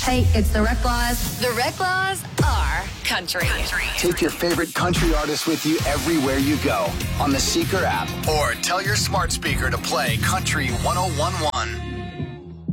Hey, it's the Rec Laws. The Rec Laws are country. Take your favorite country artist with you everywhere you go on the Seeker app, or tell your smart speaker to play Country 101.1.